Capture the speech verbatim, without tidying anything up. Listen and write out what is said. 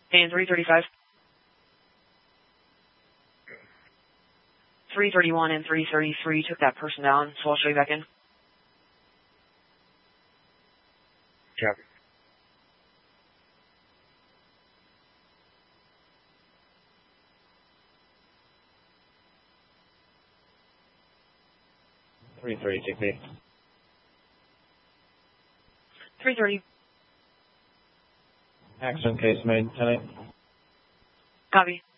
And three thirty-five. three thirty-one and three thirty-three took that person down, so I'll show you back in. Copy. three thirty, take me. three thirty. Accident case made, ten eight. Copy.